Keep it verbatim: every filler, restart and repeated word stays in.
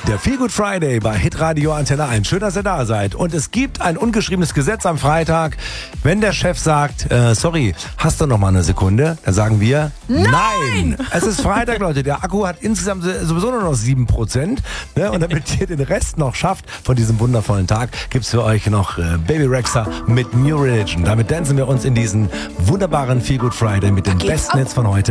Der Feel Good Friday bei Hitradio Antenne eins. Schön, dass ihr da seid. Und es gibt ein ungeschriebenes Gesetz am Freitag. Wenn der Chef sagt, äh, sorry, hast du noch mal eine Sekunde? Dann sagen wir, nein! nein! Es ist Freitag, Leute. Der Akku hat insgesamt sowieso nur noch sieben Prozent. Ne? Und damit ihr den Rest noch schafft von diesem wundervollen Tag, gibt's für euch noch äh, Baby Rexha mit New Religion. Damit dancen wir uns in diesen wunderbaren Feel Good Friday mit den besten Hits von heute.